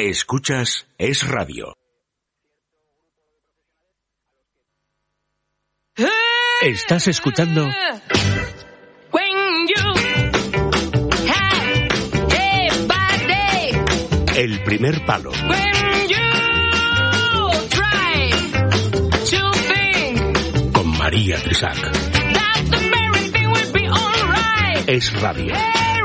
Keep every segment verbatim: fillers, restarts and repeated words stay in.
Escuchas Es Radio. Estás escuchando El Primer Palo con María Trisac. Es Radio.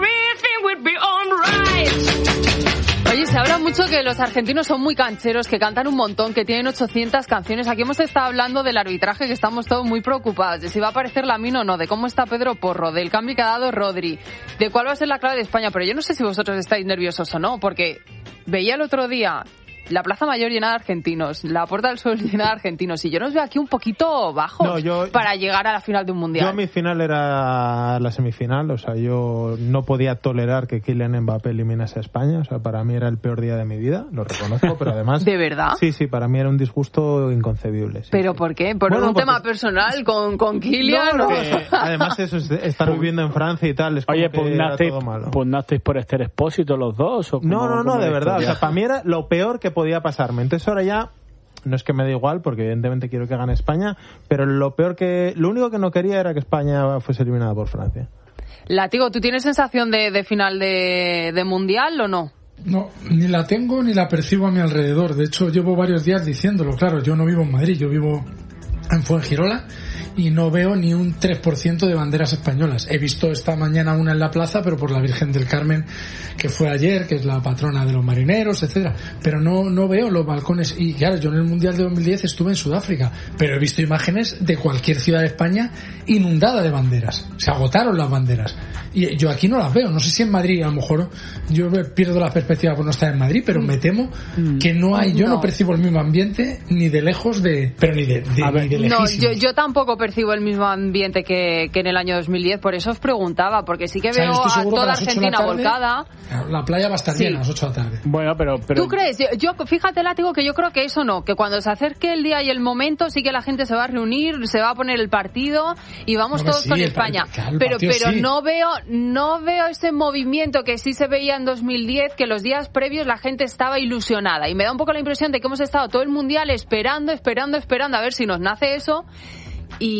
Oye, se habla mucho que los argentinos son muy cancheros, que cantan un montón, que tienen ochocientas canciones. Aquí hemos estado hablando del arbitraje, que estamos todos muy preocupados, de si va a aparecer Lamine o no, de cómo está Pedro Porro, del cambio que ha dado Rodri, de cuál va a ser la clave de España. Pero yo no sé si vosotros estáis nerviosos o no, porque veía el otro día la Plaza Mayor llena de argentinos, la Puerta del Sol llena de argentinos, y yo nos veo aquí un poquito bajos no, yo, para llegar a la final de un mundial. Yo mi final era la semifinal, o sea, yo no podía tolerar que Kylian Mbappé eliminase a España, o sea, para mí era el peor día de mi vida, lo reconozco, pero además... ¿De verdad? Sí, sí, para mí era un disgusto inconcebible. Sí, ¿Pero sí. por qué? ¿Por bueno, un porque... tema personal con, con Kylian? No, no, que, además eso, es estar viviendo en Francia y tal, es como Oye, que pugnasteis, era todo malo. ¿pugnasteis por Esther Expósito los dos? ¿O no, no, no, de verdad, o sea, para mí era lo peor que podía pasarme. Entonces ahora ya no es que me da igual, porque evidentemente quiero que gane España, pero lo peor que, lo único que no quería era que España fuese eliminada por Francia. Látigo, ¿tú tienes sensación de, de final de, de mundial o no? No, ni la tengo ni la percibo a mi alrededor. De hecho, llevo varios días diciéndolo. Claro, yo no vivo en Madrid, yo vivo en Fuengirola y no veo ni un tres por ciento de banderas españolas. He visto esta mañana una en la plaza, pero por la Virgen del Carmen, que fue ayer, que es la patrona de los marineros, etcétera. Pero no no veo los balcones. Y claro, yo en el Mundial de dos mil diez estuve en Sudáfrica, pero he visto imágenes de cualquier ciudad de España inundada de banderas. Se agotaron las banderas. Y yo aquí no las veo. No sé si en Madrid, a lo mejor yo pierdo la perspectiva por no estar en Madrid, pero me temo que no hay, yo no, no percibo el mismo ambiente ni de lejos de, pero ni de, de, ver, ni de lejísimos. No, yo, yo tampoco percibo el mismo ambiente que, que en el año dos mil diez, por eso os preguntaba, porque sí que veo o sea, a toda Argentina tarde, volcada. La playa va a estar sí. llena a las ocho de la tarde. Bueno, pero, pero... ¿Tú crees? Yo, yo fíjate, Látigo, que yo creo que eso no, que cuando se acerque el día y el momento sí que la gente se va a reunir, se va a poner el partido y vamos no, todos sí, con España. Claro, pero pero sí. no veo no veo ese movimiento que sí se veía en dos mil diez, que los días previos la gente estaba ilusionada, y me da un poco la impresión de que hemos estado todo el mundial esperando, esperando, esperando a ver si nos nace eso. Y,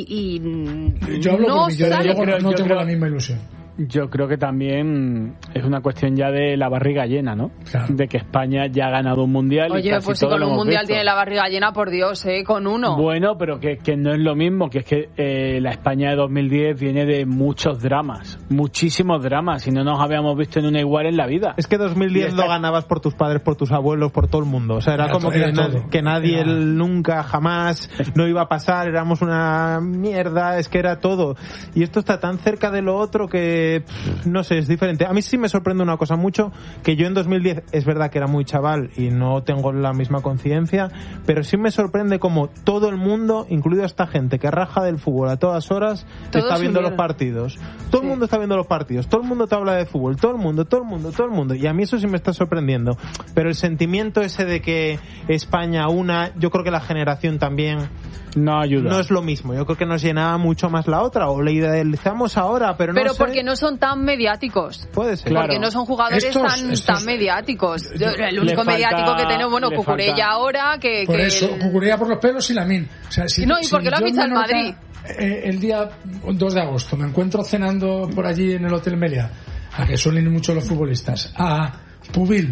y yo hablo no por mí, yo, sale. yo creo, no yo tengo creo, la misma ilusión. Yo creo que también es una cuestión ya de la barriga llena, ¿no? Claro. De que España ya ha ganado un mundial. Oye, y casi pues si con un mundial visto. tiene la barriga llena, por Dios, ¿eh? Con uno. Bueno, pero que, que no es lo mismo, que es que eh, la España de dos mil diez viene de muchos dramas, muchísimos dramas, y no nos habíamos visto en una igual en la vida. Es que dos mil diez esta... lo ganabas por tus padres, por tus abuelos, por todo el mundo. O sea, era, era como que, na- que nadie, era... nunca, jamás, no iba a pasar, éramos una mierda, es que era todo. Y esto está tan cerca de lo otro que, pff, no sé, es diferente. A mí sí me sorprende una cosa mucho, que yo en dos mil diez es verdad que era muy chaval y no tengo la misma conciencia, pero sí me sorprende como todo el mundo, incluido esta gente que raja del fútbol a todas horas, Todos está viendo los partidos. Todo sí. el mundo está viendo los partidos, todo el mundo te habla de fútbol, todo el mundo, todo el mundo, todo el mundo, y a mí eso sí me está sorprendiendo. Pero el sentimiento ese de que España una, yo creo que la generación también no ayuda. No es lo mismo, yo creo que nos llenaba mucho más la otra, o le idealizamos ahora, pero no Pero sé. porque no son tan mediáticos. Puede ser. Porque Claro. no son jugadores estos, tan, estos, tan mediáticos. Yo, el único falta, mediático que tenemos, bueno, Cucurella ahora, que... Por que eso, el... Cucurella por los pelos y Lamine. O sea, si, no, y porque si lo ha fichado en Madrid. Eh, el día dos de agosto me encuentro cenando por allí en el Hotel Meliá, a que suelen ir mucho los futbolistas, a Pubil,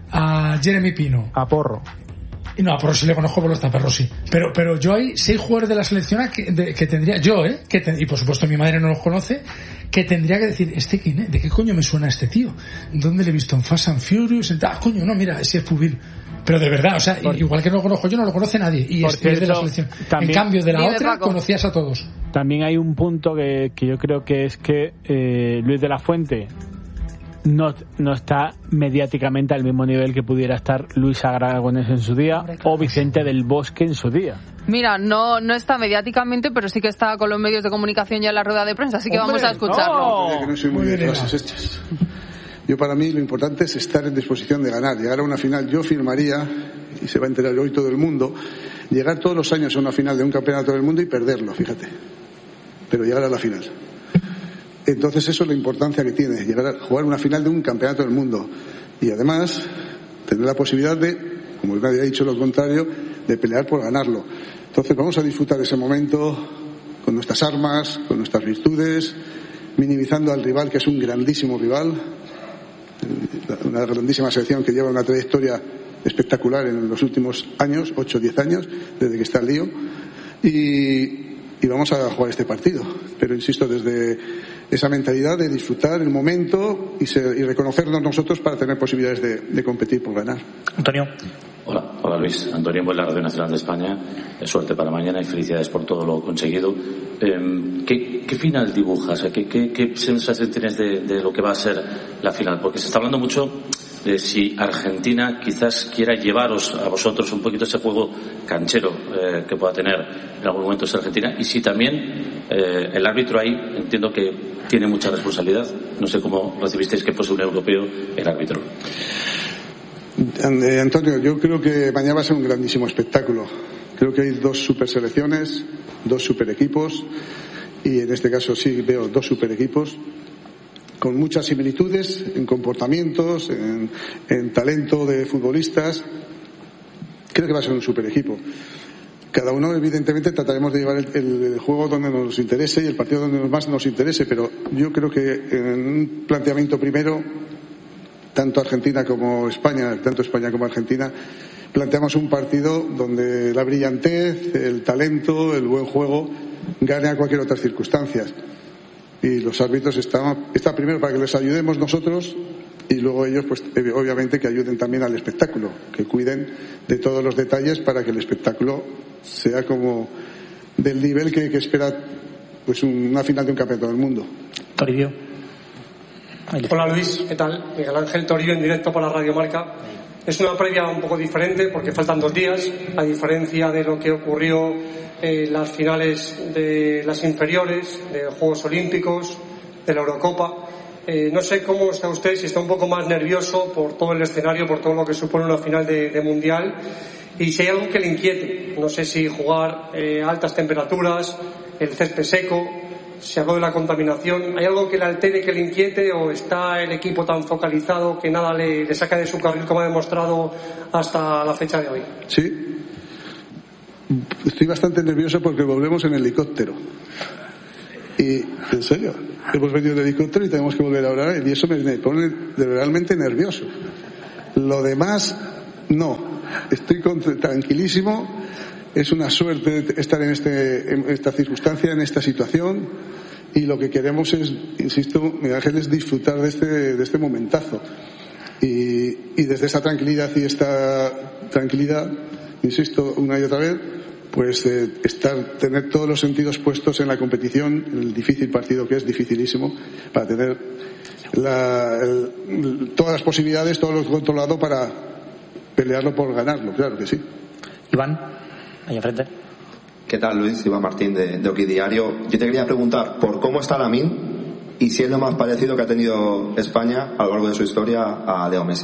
a Jeremy Pino, a Porro. Y no, a Porro sí le conozco por los taperros, sí. Pero, pero yo hay seis jugadores de la selección que, de, que tendría, yo, ¿eh? Que te, y por supuesto mi madre no los conoce, que tendría que decir, ¿este quién es? ¿De qué coño me suena este tío? ¿Dónde le he visto? ¿En Fast and Furious? Ah, coño, no, mira, ese es Pubil. Pero de verdad, o sea, por, igual que no lo conozco yo, no lo conoce nadie. Y es, cierto, es de la selección. También, en cambio, de la otra, Paco. Conocías a todos. También hay un punto que, que yo creo que es que eh, Luis de la Fuente no, no está mediáticamente al mismo nivel que pudiera estar Luis Aragonés en su día, hombre, claro, o Vicente del Bosque en su día. Mira, no no está mediáticamente, pero sí que está con los medios de comunicación ya en la rueda de prensa, así que hombre, vamos a escucharlo. No, que no soy muy de frases hechas. Yo, para mí, lo importante es estar en disposición de ganar, llegar a una final. Yo firmaría, y se va a enterar hoy todo el mundo, llegar todos los años a una final de un campeonato del mundo y perderlo, fíjate, pero llegar a la final. Entonces eso es la importancia que tiene, llegar a jugar una final de un campeonato del mundo. Y además tener la posibilidad de, como nadie ha dicho lo contrario, de pelear por ganarlo. Entonces vamos a disfrutar ese momento con nuestras armas, con nuestras virtudes, minimizando al rival, que es un grandísimo rival, una grandísima selección que lleva una trayectoria espectacular en los últimos años, ocho o diez años, desde que está el lío, y, y vamos a jugar este partido. Pero insisto, desde esa mentalidad de disfrutar el momento y, ser, y reconocernos nosotros para tener posibilidades de, de competir por ganar. Antonio. Hola, hola Luis. Antonio en la Radio Nacional de España. Suerte para mañana y felicidades por todo lo conseguido. Eh, ¿qué, ¿Qué final dibujas? ¿Qué, qué, qué sensación tienes de, de lo que va a ser la final? Porque se está hablando mucho de si Argentina quizás quiera llevaros a vosotros un poquito ese juego canchero eh, que pueda tener en algún momento esa Argentina, y si también eh, el árbitro ahí entiendo que tiene mucha responsabilidad. No sé cómo recibisteis que fuese un europeo el árbitro. Antonio, yo creo que mañana va a ser un grandísimo espectáculo. Creo que hay dos super selecciones, dos super equipos, y en este caso sí veo dos super equipos con muchas similitudes en comportamientos, en, en talento de futbolistas. Creo que va a ser un super equipo. Cada uno, evidentemente, trataremos de llevar el, el juego donde nos interese y el partido donde más nos interese, pero yo creo que en un planteamiento primero, tanto Argentina como España, tanto España como Argentina, planteamos un partido donde la brillantez, el talento, el buen juego gane a cualquier otra circunstancia. Y los árbitros están, está primero para que les ayudemos nosotros, y luego ellos, pues obviamente, que ayuden también al espectáculo, que cuiden de todos los detalles para que el espectáculo sea como del nivel que, que espera pues una final de un campeonato del mundo. Toribio. Hola Luis, ¿qué tal? Miguel Ángel Toribio en directo para Radio Marca. Es una previa un poco diferente porque faltan dos días, a diferencia de lo que ocurrió en las finales de las inferiores, de los Juegos Olímpicos, de la Eurocopa. Eh, no sé cómo está usted, si está un poco más nervioso por todo el escenario, por todo lo que supone una final de, de Mundial, y si hay algo que le inquiete. No sé si jugar eh, a altas temperaturas, el césped seco, se habló de la contaminación. ¿Hay algo que le altere, que le inquiete, o está el equipo tan focalizado que nada le, le saca de su carril, como ha demostrado hasta la fecha de hoy? Sí, estoy bastante nervioso porque volvemos en helicóptero. Y, en serio, hemos venido en helicóptero y tenemos que volver ahora, y eso me pone realmente nervioso. Lo demás, no. Estoy tranquilísimo. Es una suerte estar en, este, en esta circunstancia, en esta situación, y lo que queremos es, insisto, Miguel Ángel, es disfrutar de este, de este momentazo. Y, y desde esa tranquilidad y esta tranquilidad, insisto, una y otra vez, pues eh, estar, tener todos los sentidos puestos en la competición, en el difícil partido que es, dificilísimo, para tener la, el, todas las posibilidades, todo lo controlado para pelearlo por ganarlo, claro que sí. Iván, ahí enfrente. ¿Qué tal, Luis? Iván Martín de, de Oki Diario. Yo te quería preguntar por cómo está Lamine y si es lo más parecido que ha tenido España a lo largo de su historia a Leo Messi.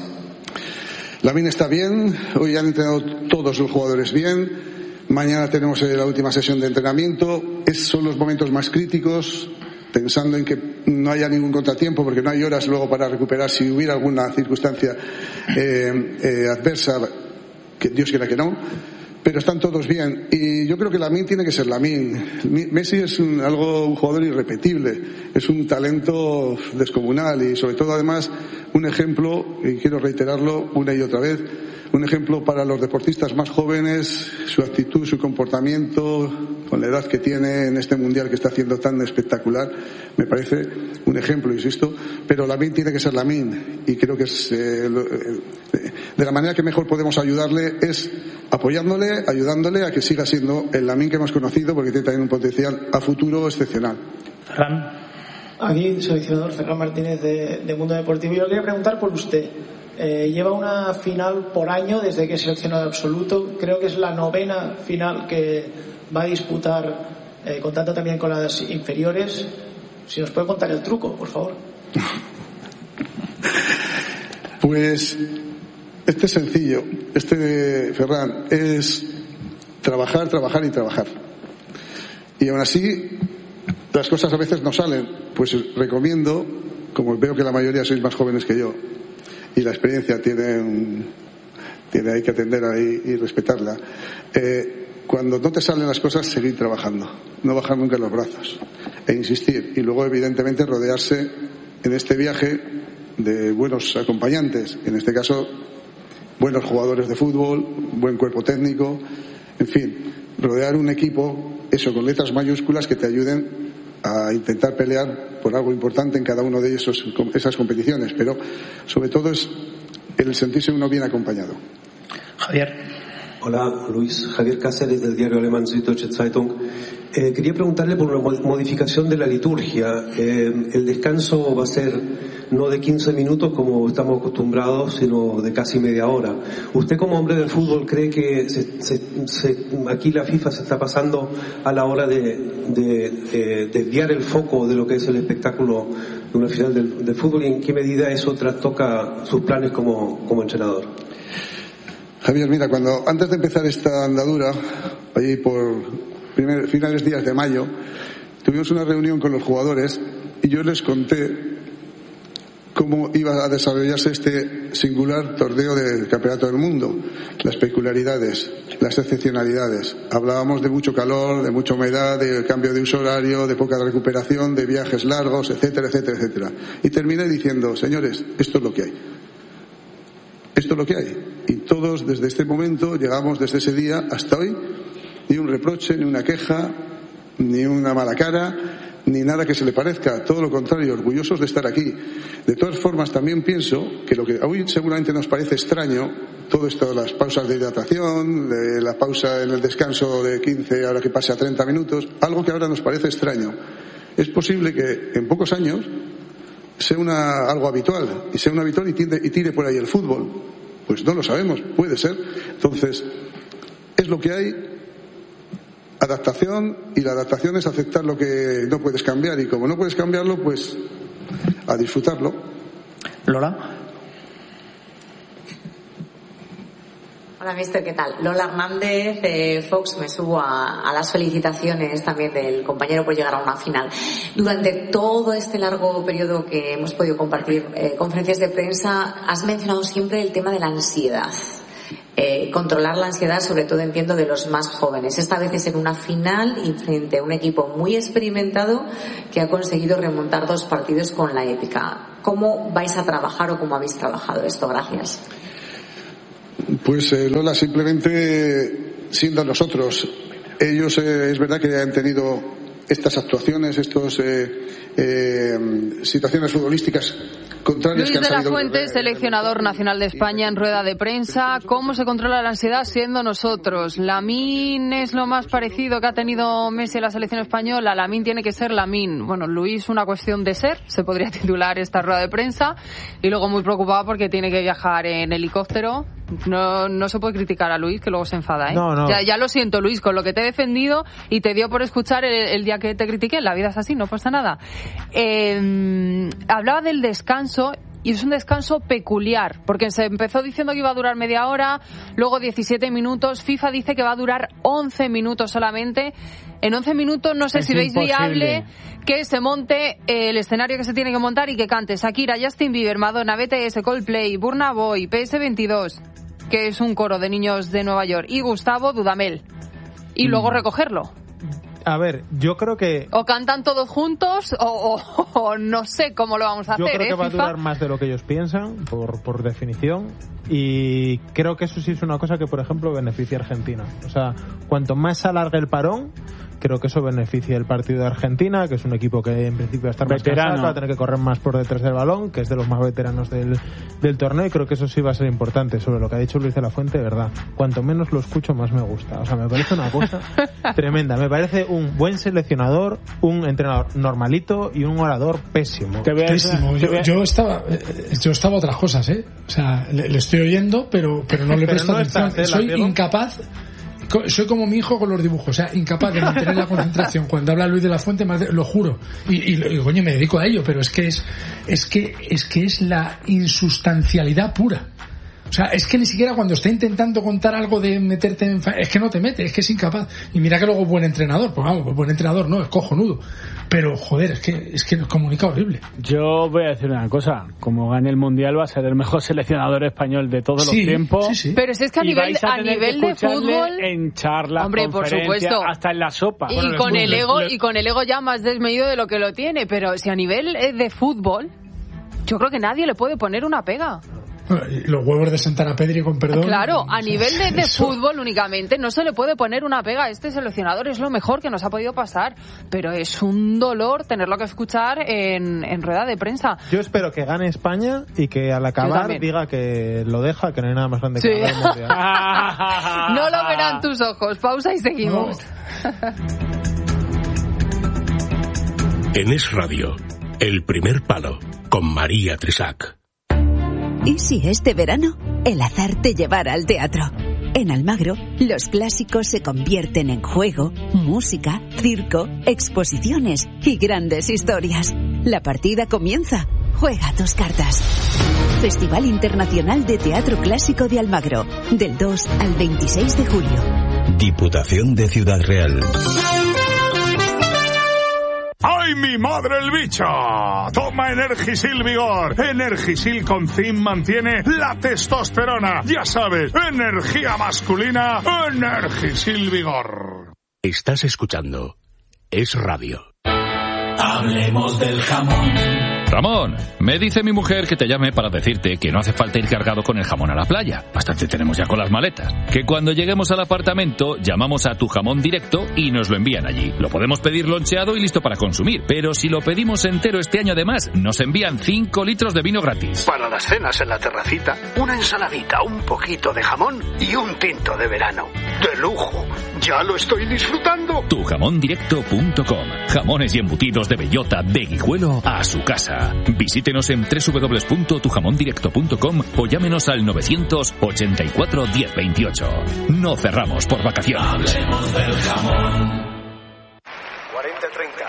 Lamine está bien, hoy han entrenado todos los jugadores bien. Mañana tenemos la última sesión de entrenamiento. Esos son los momentos más críticos, pensando en que no haya ningún contratiempo, porque no hay horas luego para recuperar si hubiera alguna circunstancia eh, eh, adversa, que Dios quiera que no. Pero están todos bien, y yo creo que Lamine tiene que ser Lamine. Messi es un, algo, un jugador irrepetible, es un talento descomunal, y sobre todo además un ejemplo, y quiero reiterarlo una y otra vez, un ejemplo para los deportistas más jóvenes, su actitud, su comportamiento, con la edad que tiene en este mundial que está haciendo tan espectacular, me parece un ejemplo, insisto. Pero Lamine tiene que ser Lamine, y creo que es, eh, de la manera que mejor podemos ayudarle es apoyándole, ayudándole a que siga siendo el Lamine que hemos conocido, porque tiene también un potencial a futuro excepcional. Ferran. Aquí, seleccionador Ferran Martínez de, de Mundo Deportivo. Yo quería preguntar por usted. Eh, lleva una final por año desde que es seleccionado absoluto. Creo que es la novena final que va a disputar, eh, contando también con las inferiores. Si nos puede contar el truco, por favor. Pues este es sencillo. Este, Ferran, es trabajar, trabajar y trabajar. Y aún así, las cosas a veces no salen. Pues recomiendo, como veo que la mayoría sois más jóvenes que yo, y la experiencia tiene un, tiene hay que atender ahí y respetarla. Eh, cuando no te salen las cosas, seguir trabajando, no bajar nunca los brazos e insistir, y luego evidentemente rodearse en este viaje de buenos acompañantes, en este caso buenos jugadores de fútbol, buen cuerpo técnico, en fin, rodear un equipo, eso, con letras mayúsculas que te ayuden a intentar pelear por algo importante en cada uno de esos, esas competiciones, pero sobre todo es el sentirse uno bien acompañado. Javier. Hola, Luis. Javier Cáceres, del diario alemán Süddeutsche Zeitung. Eh, quería preguntarle por una modificación de la liturgia. Eh, el descanso va a ser no de quince minutos como estamos acostumbrados, sino de casi media hora. ¿Usted, como hombre del fútbol, cree que se, se, se, aquí la FIFA se está pasando a la hora de, de, de desviar el foco de lo que es el espectáculo de una final del, del fútbol, y en qué medida eso trastoca sus planes como, como entrenador? Javier, mira, cuando antes de empezar esta andadura, allí por primer, finales días de mayo, tuvimos una reunión con los jugadores y yo les conté cómo iba a desarrollarse este singular torneo del Campeonato del Mundo, las peculiaridades, las excepcionalidades. Hablábamos de mucho calor, de mucha humedad, de cambio de uso horario, de poca recuperación, de viajes largos, etcétera, etcétera, etcétera. Y terminé diciendo, señores, esto es lo que hay. Esto es lo que hay. Y todos desde este momento, llegamos desde ese día hasta hoy, ni un reproche, ni una queja, ni una mala cara, ni nada que se le parezca. Todo lo contrario, orgullosos de estar aquí. De todas formas, también pienso que lo que hoy seguramente nos parece extraño, todo esto de las pausas de hidratación, de la pausa en el descanso de quince, ahora que pase a treinta minutos, algo que ahora nos parece extraño. Es posible que en pocos años sea una, algo habitual, y sea un habitual y tire, y tire por ahí el fútbol. Pues no lo sabemos, puede ser. Entonces, es lo que hay, adaptación, y la adaptación es aceptar lo que no puedes cambiar, y como no puedes cambiarlo, pues a disfrutarlo. Lola. Hola, mister, ¿qué tal? Lola Hernández, de Fox. Me subo a, a las felicitaciones también del compañero por llegar a una final. Durante todo este largo periodo que hemos podido compartir eh, conferencias de prensa, has mencionado siempre el tema de la ansiedad. Eh, controlar la ansiedad, sobre todo entiendo de los más jóvenes. Esta vez es en una final y frente a un equipo muy experimentado que ha conseguido remontar dos partidos con la épica. ¿Cómo vais a trabajar o cómo habéis trabajado esto? Gracias. Pues eh, Lola, simplemente siendo nosotros. Ellos eh, es verdad que han tenido estas actuaciones, estos eh, eh, situaciones futbolísticas contrarias. Luis que han de la salido... Fuente, seleccionador nacional de España, en rueda de prensa. ¿Cómo se controla la ansiedad siendo nosotros? Lamine es lo más parecido que ha tenido Messi en la selección española. Lamine tiene que ser Lamine. Bueno, Luis, una cuestión de ser, se podría titular esta rueda de prensa. Y luego muy preocupado porque tiene que viajar en helicóptero. No, no se puede criticar a Luis, que luego se enfada, ¿eh? No, no. Ya, ya lo siento, Luis, con lo que te he defendido y te dio por escuchar el, el día que te critiqué. La vida es así, no pasa nada. Eh, hablaba del descanso. Y es un descanso peculiar, porque se empezó diciendo que iba a durar media hora, luego diecisiete minutos. FIFA dice que va a durar once minutos solamente. En once minutos no sé es si veis viable que se monte el escenario que se tiene que montar y que cante Shakira, Justin Bieber, Madonna, B T S, Coldplay, Burna Boy, P S veintidós, que es un coro de niños de Nueva York, y Gustavo Dudamel. Y mm. luego recogerlo. A ver, yo creo que... O cantan todos juntos o, o, o no sé cómo lo vamos a yo hacer. Yo creo ¿eh, que va FIFA? a durar más de lo que ellos piensan, por, por definición. Y creo que eso sí es una cosa que, por ejemplo, beneficia a Argentina. O sea, cuanto más se alargue el parón, creo que eso beneficia el partido de Argentina, que es un equipo que en principio va a estar más cansado, va a tener que correr más por detrás del balón, que es de los más veteranos del, del torneo, y creo que eso sí va a ser importante. Sobre lo que ha dicho Luis de la Fuente, de verdad, cuanto menos lo escucho, más me gusta. O sea, me parece una cosa tremenda. Me parece un buen seleccionador, un entrenador normalito y un orador pésimo. Pésimo. Yo, yo estaba yo estaba otras cosas, ¿eh? O sea, le, le estoy oyendo, pero pero no le presto no atención. Estás, ¿eh? Soy Diego? incapaz. Soy como mi hijo con los dibujos, o sea, incapaz de mantener la concentración cuando habla Luis de la Fuente, lo juro, y, y, y coño, me dedico a ello, pero es que es es que es que es la insustancialidad pura. O sea, es que ni siquiera cuando está intentando contar algo de meterte en... Es que no te mete, es que es incapaz. Y mira que luego es buen entrenador. Pues vamos, pues buen entrenador no, es cojonudo. Pero, joder, es que, es que nos comunica horrible. Yo voy a decir una cosa. Como gane el Mundial va a ser el mejor seleccionador español de todos Sí, los tiempos. sí, sí. Pero si es que a Y nivel, vais a a tener nivel que de escucharle fútbol... en charlas, Hombre, por conferencias, supuesto. hasta en la sopa. Y Bueno, con le- el ego le- y con el ego ya más desmedido de lo que lo tiene, pero si a nivel eh, de fútbol, yo creo que nadie le puede poner una pega. Los huevos de sentar a Pedri, con perdón. Claro, a nivel de, de Eso. fútbol únicamente no se le puede poner una pega a este seleccionador, es lo mejor que nos ha podido pasar, pero es un dolor tenerlo que escuchar en, en rueda de prensa. Yo espero que gane España y que al acabar también. diga que lo deja, que no hay nada más grande Sí. que ganar el Mundial. No lo verán tus ojos, pausa y seguimos. En Es Radio, El Primer Palo, con María Trisac. ¿Y si este verano el azar te llevara al teatro? En Almagro, los clásicos se convierten en juego, música, circo, exposiciones y grandes historias. La partida comienza. Juega tus cartas. Festival Internacional de Teatro Clásico de Almagro, del dos al veintiséis de julio. Diputación de Ciudad Real. ¡Ay, mi madre el bicho! Toma Energisil Vigor. Energisil con zinc mantiene la testosterona. Ya sabes, energía masculina, Energisil Vigor. Estás escuchando Es Radio. Hablemos del jamón. Ramón, me dice mi mujer que te llame para decirte que no hace falta ir cargado con el jamón a la playa. Bastante tenemos ya con las maletas. Que cuando lleguemos al apartamento llamamos a Tu Jamón Directo y nos lo envían allí. Lo podemos pedir loncheado y listo para consumir. Pero si lo pedimos entero este año además, nos envían cinco litros de vino gratis. Para las cenas en la terracita, una ensaladita, un poquito de jamón y un tinto de verano. ¡De lujo! ¡Ya lo estoy disfrutando! tu jamón directo punto com. Jamones y embutidos de bellota de Guijuelo a su casa. Visítenos en doble u doble u doble u punto tu jamón directo punto com o llámenos al novecientos ochenta y cuatro diez veintiocho. No cerramos por vacaciones. Hablemos del jamón. cuarenta treinta.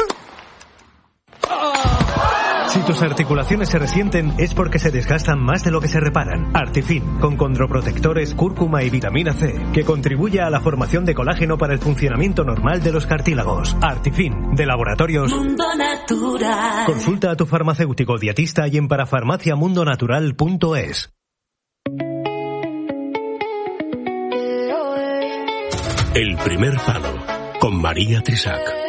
Si tus articulaciones se resienten es porque se desgastan más de lo que se reparan. Artifin, con condroprotectores, cúrcuma y vitamina C, que contribuye a la formación de colágeno para el funcionamiento normal de los cartílagos. Artifin, de Laboratorios Mundo Natural. Consulta a tu farmacéutico dietista y en parafarmaciamundonatural punto es. El Primer Palo, con María Trisac.